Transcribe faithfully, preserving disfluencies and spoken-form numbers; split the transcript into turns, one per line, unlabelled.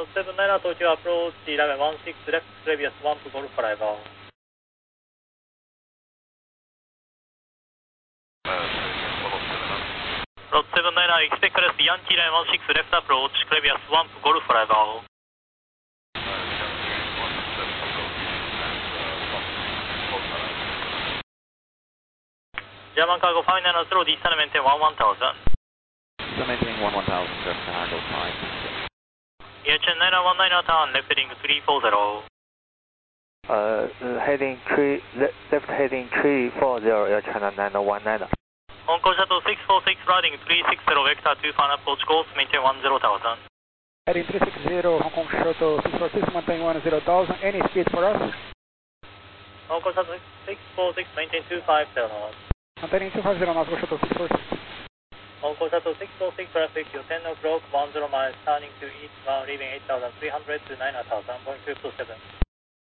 seven niner Tokyo approach eleven one six left previous one to Golf arrival. Road seven niner expect crest Yankee eleven one six left approach previous one to Golf arrival. German cargo five nine zero, descend maintain one one thousand.
Descend maintain one one thousand, German cargo five.
E H N nine one nine turn, left heading three four zero.
Uh, heading three, left, left heading three four zero, Air China nine one nine.
Hong Kong Shuttle six four six, riding three six zero, vector two final approach course, maintain one zero thousand.
Heading three six zero, Hong Kong Shuttle six four six, maintain one zero thousand, any speed for us?
Hong Kong Shuttle six four six, maintain two five zero knots.
Maintaining two five zero knots, Hong Kong Shuttle six four six.
Hong Kong Shuttle six four six traffic, you ten o'clock, one zero miles, turning to east, now leaving eight thousand three hundred to nine thousand, point two two seven.